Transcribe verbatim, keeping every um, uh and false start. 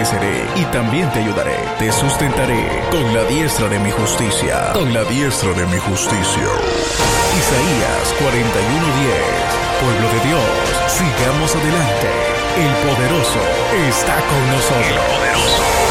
fortaleceré y también te ayudaré. Te sustentaré con la diestra de mi justicia. Con la diestra de mi justicia. Isaías cuarenta y uno diez. Pueblo de Dios, sigamos adelante. El poderoso está con nosotros. El poderoso.